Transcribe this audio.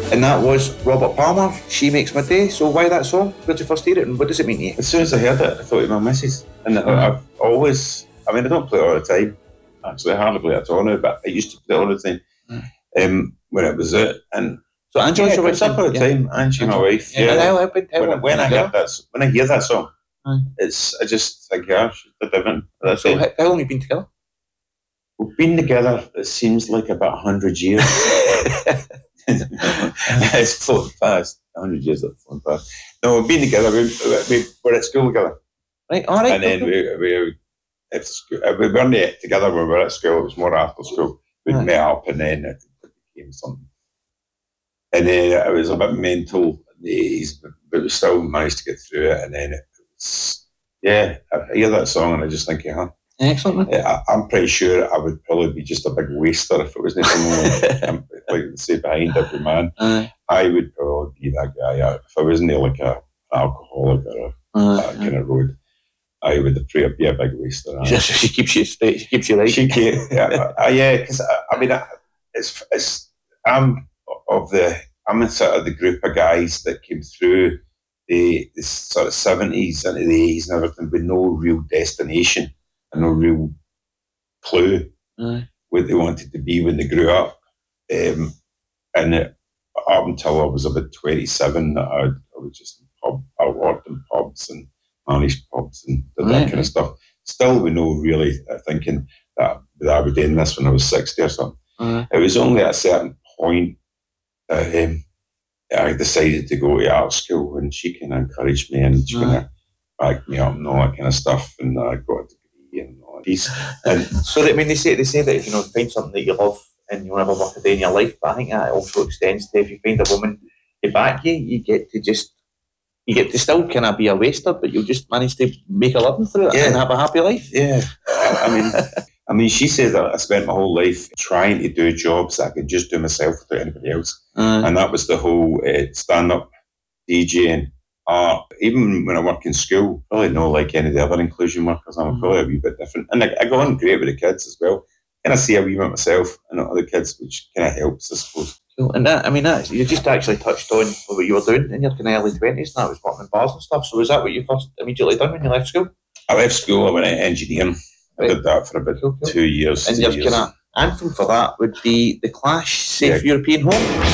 And that was Robert Palmer, She Makes My Day. So why that song? Where did you first hear it and what does it mean to you? As soon as I heard it, I thought of my missus. And I've always, I mean, I don't play it all the time. Actually, I hardly play it at all now, but I used to play it all the time when it was out. And so Angie was your wife? Up all the time. Angie, my wife. Yeah. When I hear that song, I just think, yeah, she's different. That's so how long have you been together? We've been together, it seems like about 100 years. It's floating past. 100 years have flown past. No, we've been together. We were at school together. Right, all right. And then we weren't together when we were at school. It was more after school. We met up and then it became something. And then it was a bit mental in the 80s, but we still managed to get through it. And then it was, I hear that song and I just think, excellent. I'm pretty sure I would probably be just a big waster if it wasn't someone like they say behind every man. I would probably be that guy. If I wasn't like an alcoholic or that kind of road, I would probably be a big waster. She keeps you straight. She keeps you right. Because I mean, I'm in sort of the group of guys that came through the sort of 70s into the 80s and everything with no real destination and no real clue what they wanted to be when they grew up. And up until I was about 27, I was just I worked in pubs and managed pubs and did that kind of stuff. Still with no really thinking that I would end this when I was 60 or something. It was only at a certain point that I decided to go to art school, and she kind of encouraged me and she kind of backed me up and all that kind of stuff, and I got a degree and all that piece. And so that, I mean, they say that if you find something that you love and you'll never work a day in your life, but I think that also extends to if you find a woman to back you, you get to still kind of be a waster, but you'll just manage to make a living through it and have a happy life. Yeah, I mean, she says that I spent my whole life trying to do jobs that I could just do myself without anybody else. And that was the whole stand-up, DJing, art. Even when I work in school, probably not like any of the other inclusion workers, I'm probably a wee bit different. And I go on great with the kids as well. Kind of see a wee bit myself and other kids, which kind of helps, I suppose. Cool. And that you just actually touched on what you were doing in your kind of early 20s, and that was working in bars and stuff. So was that what you first immediately done when you left school? I left school, I went into engineering. I did that for about 2 years. And your kind of anthem for that would be The Clash, Safe European Home.